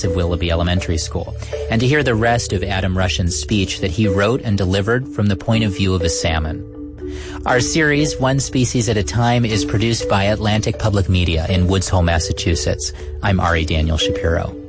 campus of Willoughby Elementary School, and to hear the rest of Adam Russian's speech that he wrote and delivered from the point of view of a salmon. Our series, One Species at a Time, is produced by Atlantic Public Media in Woods Hole, Massachusetts. I'm Ari Daniel Shapiro.